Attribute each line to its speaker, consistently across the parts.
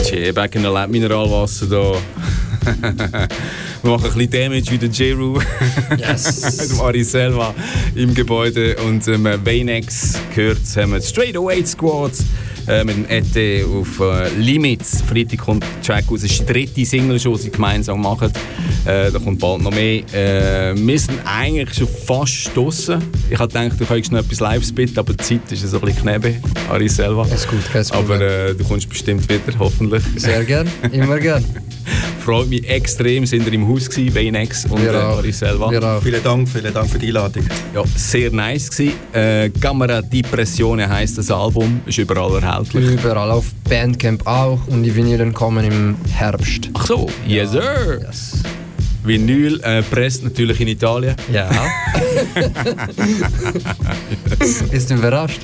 Speaker 1: DJ Back in the Lab Mineralwasser da. Wir machen ein bisschen Damage wie der Jeru.
Speaker 2: Yes.
Speaker 1: Mit dem Ari Selva im Gebäude. Und Vaynex gehört zusammen Straight Away Squad mit dem Ete auf Limits. Freitag kommt der Track raus. Das ist die dritte Single, die sie gemeinsam machen. Da kommt bald noch mehr. Wir sind eigentlich schon fast draussen. Ich habe gedacht, du könntest noch etwas live spitten, aber die Zeit ist so ein bisschen knebe, Ari Selva.
Speaker 2: Ist gut, kein Problem.
Speaker 1: Aber du kommst bestimmt wieder, hoffentlich.
Speaker 2: Sehr gern, immer gern.
Speaker 1: Freut mich extrem, sind wir im Haus gewesen, Vaynex und Ari Selva.
Speaker 3: Vielen Dank für die Einladung.
Speaker 1: Ja, sehr nice gewesen. Camera Depressione heisst das Album, ist überall erhältlich.
Speaker 2: Überall, auf Bandcamp auch und die Vinylen kommen im Herbst.
Speaker 1: Ach so, yes sir.
Speaker 2: Yes.
Speaker 1: Vinyl presst natürlich in Italien.
Speaker 2: Ja. Ist du überrascht?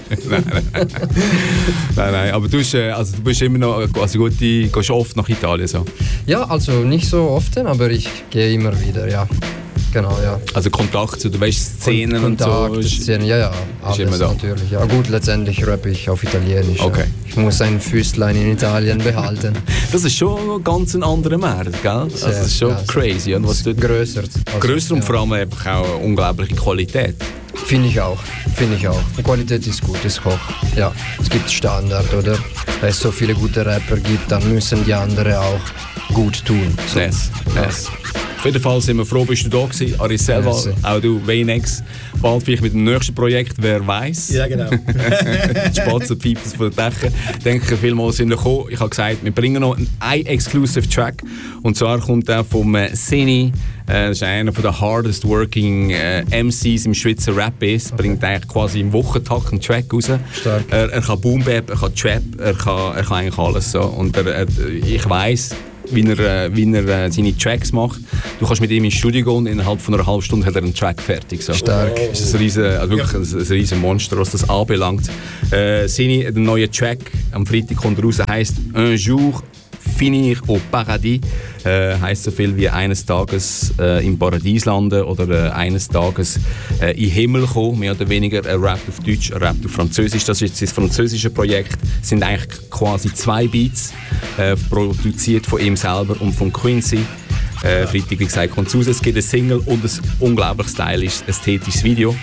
Speaker 1: Nein, aber du bist immer noch, also gehst oft nach Italien so?
Speaker 2: Ja, also nicht so oft, aber ich gehe immer wieder, ja. Genau, ja.
Speaker 1: Also Kontakt zu, du weißt Szenen
Speaker 2: Kontakt,
Speaker 1: und so?
Speaker 2: Szenen, ja, alles
Speaker 1: immer da.
Speaker 2: natürlich. Ja gut, letztendlich rappe ich auf Italienisch.
Speaker 1: Okay.
Speaker 2: Ja. Ich muss ein Füßlein in Italien behalten.
Speaker 1: Das ist schon ganz ein anderer Markt, gell? Also das ist schon crazy. Und was
Speaker 2: grösser.
Speaker 1: Grösser und vor allem einfach auch eine unglaubliche Qualität.
Speaker 2: Finde ich auch. Die Qualität ist gut, ist hoch. Ja, es gibt Standard, oder? Wenn es so viele gute Rapper gibt, dann müssen die anderen auch gut tun. So.
Speaker 1: Yes. Auf jeden Fall sind wir froh, bist du da gewesen, Ari Selva, auch du, Vaynex. Bald vielleicht mit dem nächsten Projekt, wer weiß.
Speaker 3: Ja, genau.
Speaker 1: Die Spatzenpipes von den Dächern. Denke, vielmals sind wir gekommen. Ich habe gesagt, wir bringen noch einen exclusive Track. Und zwar kommt der vom Seni. Das ist einer der hardest working MCs im Schweizer Rap-Biz. Bringt eigentlich quasi im Wochentakt einen Track raus.
Speaker 2: Stark.
Speaker 1: Er kann Boom-Bap, er kann Trap, er kann eigentlich alles. So. Und ich weiss, wie er seine Tracks macht. Du kannst mit ihm ins Studio gehen und innerhalb von einer halben Stunde hat er einen Track fertig. So.
Speaker 2: Stark.
Speaker 1: Das ist wirklich ein riesen Monster, was das anbelangt. Seni, der neue Track am Freitag kommt raus, heisst «Un jour finir au paradis». Heisst so viel wie eines Tages im Paradies landen oder eines Tages in den Himmel kommen, mehr oder weniger. Er rappt auf Deutsch, er rappt auf Französisch. Das ist das französische Projekt. Es sind eigentlich quasi 2 Beats, produziert von ihm selber und von Quincy. Freitag, wie gesagt, kommt es raus. Es gibt eine Single und ein unglaublich stylisch, ästhetisches Video.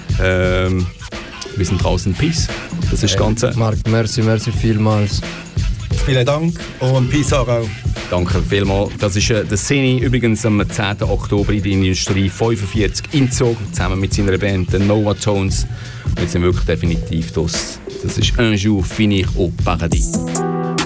Speaker 1: Wir sind draußen. Peace. Das ist das Ganze.
Speaker 2: Marc, merci vielmals.
Speaker 3: Vielen Dank und Peace auch.
Speaker 1: Danke vielmals. Das ist der Seni, übrigens am 10. Oktober in der Industrie 45 in Zug, zusammen mit seiner Band, den Nova Tones. Wir sind wirklich definitiv das. Das ist «Un jour finir au paradis».